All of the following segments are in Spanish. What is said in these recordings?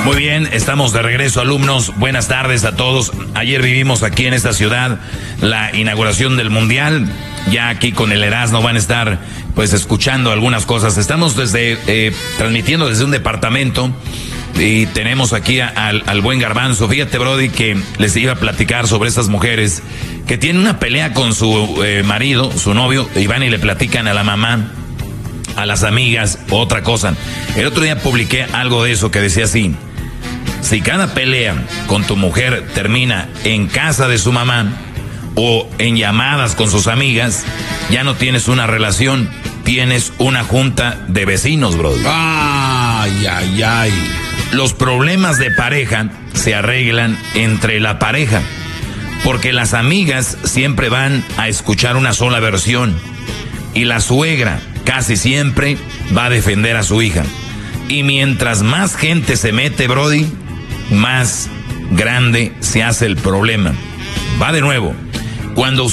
Muy bien, estamos de regreso, alumnos. Buenas tardes a todos. Ayer vivimos aquí en esta ciudad la inauguración del Mundial. Ya aquí con el Erasmo van a estar pues escuchando algunas cosas. Estamos transmitiendo desde un departamento y tenemos aquí al buen Garbanzo. Fíjate, Brody, que les iba a platicar sobre estas mujeres que tienen una pelea con su marido, su novio, y van y le platican a la mamá, a las amigas, otra cosa. El otro día publiqué algo de eso que decía así: si cada pelea con tu mujer termina en casa de su mamá o en llamadas con sus amigas, ya no tienes una relación, tienes una junta de vecinos, bro. Ay, ay, ay. Los problemas de pareja se arreglan entre la pareja, porque las amigas siempre van a escuchar una sola versión y la suegra casi siempre va a defender a su hija. Y mientras más gente se mete, Brody, más grande se hace el problema. Va de nuevo. Cuando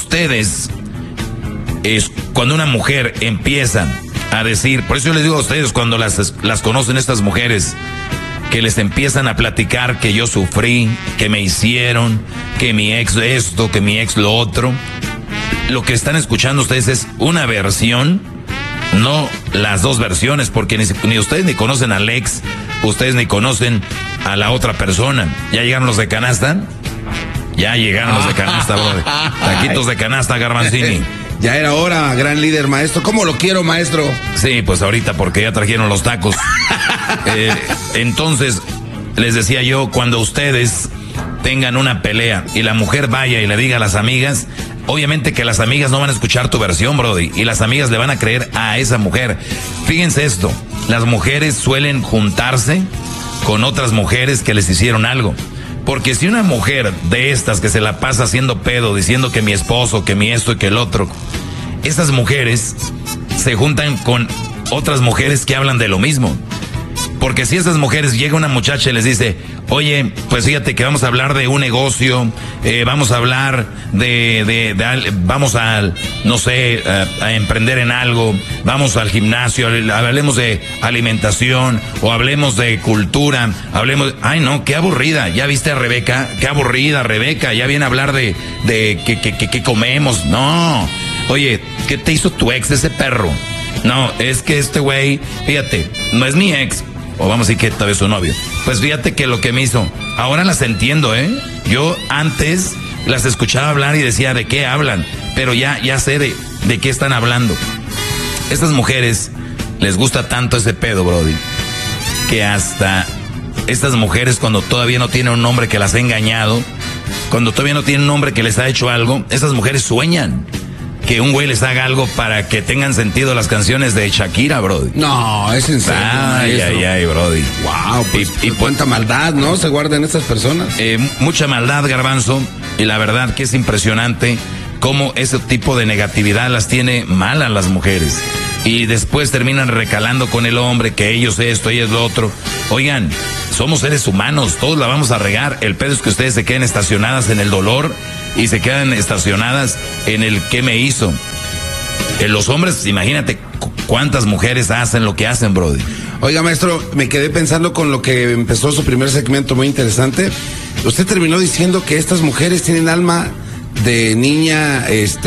cuando una mujer empieza a decir, por eso yo les digo a ustedes, cuando las conocen estas mujeres, que les empiezan a platicar que yo sufrí, que me hicieron, que mi ex esto, que mi ex lo otro, lo que están escuchando ustedes es una versión, no las dos versiones, porque ni ustedes ni conocen al ex, ustedes ni conocen a la otra persona. ¿Ya llegaron los de canasta? Ya llegaron los de canasta, brother. Taquitos de canasta, Garbanzini. Ya era hora, gran líder, maestro. ¿Cómo lo quiero, maestro? Sí, pues ahorita porque ya trajeron los tacos. Entonces, les decía yo, cuando ustedes tengan una pelea y la mujer vaya y le diga a las amigas, obviamente que las amigas no van a escuchar tu versión, Brody, y las amigas le van a creer a esa mujer. Fíjense esto, las mujeres suelen juntarse con otras mujeres que les hicieron algo. Porque si una mujer de estas que se la pasa haciendo pedo, diciendo que mi esposo, que mi esto y que el otro, esas mujeres se juntan con otras mujeres que hablan de lo mismo. Porque si esas mujeres, llega una muchacha y les dice, oye, pues fíjate que vamos a hablar de un negocio, vamos a hablar vamos a, no sé, a emprender en algo, vamos al gimnasio, hablemos de alimentación, o hablemos de cultura, ay no, qué aburrida, ¿ya viste a Rebeca? Qué aburrida Rebeca, ya viene a hablar de qué comemos. No, oye, ¿qué te hizo tu ex, ese perro? No, es que este güey, fíjate, no es mi ex, o vamos a decir que todavía es su novio. Pues fíjate que lo que me hizo, ahora las entiendo, Yo antes las escuchaba hablar y decía, ¿de qué hablan? Pero ya sé de qué están hablando. Estas mujeres les gusta tanto ese pedo, Brody, que hasta estas mujeres, cuando todavía no tienen un hombre que las ha engañado, cuando todavía no tienen un hombre que les ha hecho algo, esas mujeres sueñan que un güey les haga algo para que tengan sentido las canciones de Shakira, Brody. No, es en serio. Ay, Brody. Wow, pues, y cuánta maldad, ¿no? Se guardan estas personas. Mucha maldad, Garbanzo, y la verdad que es impresionante cómo ese tipo de negatividad las tiene malas las mujeres. Y después terminan recalando con el hombre, que ellos esto, ellos lo otro. Oigan, somos seres humanos, todos la vamos a regar. El pedo es que ustedes se queden estacionadas en el dolor y se quedan estacionadas en el qué me hizo. Los hombres, imagínate cuántas mujeres hacen lo que hacen, Brody. Oiga, maestro, me quedé pensando con lo que empezó su primer segmento muy interesante. Usted terminó diciendo que estas mujeres tienen alma de niña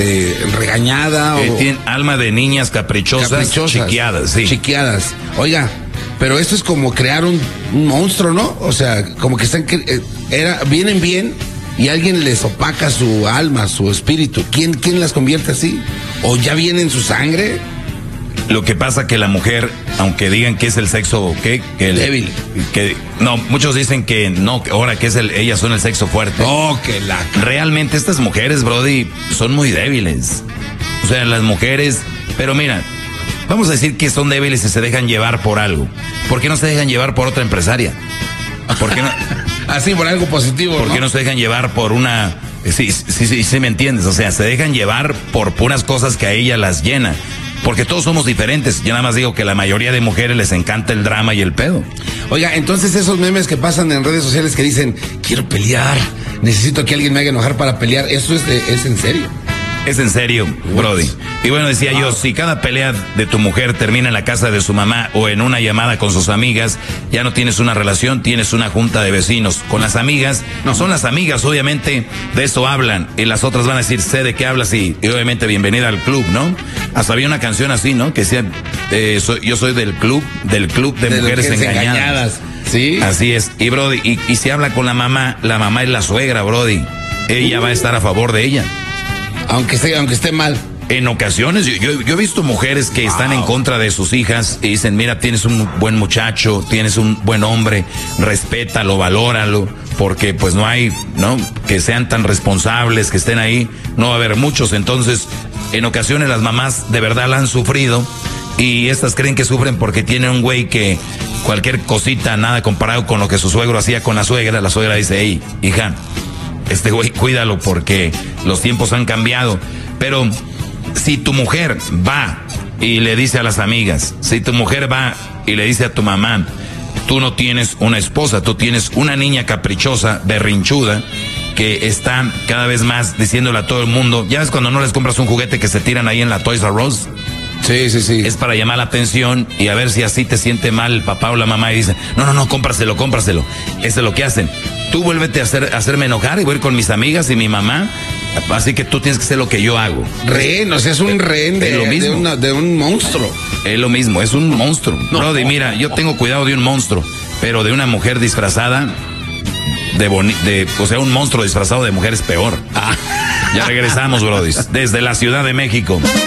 regañada, o tienen alma de niñas caprichosas, chiqueadas, sí. Chiqueadas. Oiga, pero esto es como crear un monstruo, ¿no? O sea, como que vienen bien y alguien les opaca su alma, su espíritu. ¿Quién las convierte así? ¿O ya viene en su sangre? Lo que pasa que la mujer, aunque digan que es el sexo débil, no, muchos dicen que no, ahora que ellas son el sexo fuerte. Oh, realmente estas mujeres, Brody, son muy débiles. O sea, las mujeres, pero mira, vamos a decir que son débiles y se dejan llevar por algo. ¿Por qué no se dejan llevar por otra empresaria? ¿Por qué no? Así, por algo positivo. ¿Por qué no se dejan llevar por una? Sí, me entiendes. O sea, se dejan llevar por puras cosas que a ella las llena. Porque todos somos diferentes. Yo nada más digo que la mayoría de mujeres les encanta el drama y el pedo. Oiga, entonces esos memes que pasan en redes sociales que dicen, quiero pelear, necesito que alguien me haga enojar para pelear, ¿eso es en serio? Es en serio, Brody. Y bueno, decía yo, si cada pelea de tu mujer termina en la casa de su mamá o en una llamada con sus amigas, ya no tienes una relación, tienes una junta de vecinos. Con las amigas, no son las amigas, obviamente de eso hablan. Y las otras van a decir, sé de qué hablas y obviamente bienvenida al club, ¿no? Hasta había una canción así, ¿no? Que decía, yo soy del club de mujeres engañadas. Sí. Así es. Y Brody, y si habla con la mamá es la suegra, Brody. Ella va a estar a favor de ella. Aunque esté mal. En ocasiones, yo he visto mujeres que están en contra de sus hijas y dicen, mira, tienes un buen muchacho, tienes un buen hombre, respétalo, valóralo, porque pues no hay, ¿no? Que sean tan responsables, que estén ahí, no va a haber muchos. Entonces, en ocasiones las mamás de verdad la han sufrido y estas creen que sufren porque tienen un güey que cualquier cosita, nada comparado con lo que su suegro hacía con la suegra dice, hey, hija, este güey cuídalo porque los tiempos han cambiado. Pero si tu mujer va y le dice a las amigas, si tu mujer va y le dice a tu mamá, tú no tienes una esposa, tú tienes una niña caprichosa, berrinchuda, que está cada vez más diciéndole a todo el mundo, ya ves cuando no les compras un juguete que se tiran ahí en la Toys R Us. Sí. Es para llamar la atención y a ver si así te siente mal el papá o la mamá y dice, no, cómpraselo. Eso es lo que hacen. Tú vuélvete a hacerme enojar y voy a ir con mis amigas y mi mamá, así que tú tienes que hacer lo que yo hago. Rehén, o sea, es un rehén de un monstruo. Es lo mismo, es un monstruo. No. Brody, mira, yo tengo cuidado de un monstruo, pero de una mujer disfrazada, o sea, un monstruo disfrazado de mujer es peor. Ya regresamos, Brody, desde la Ciudad de México.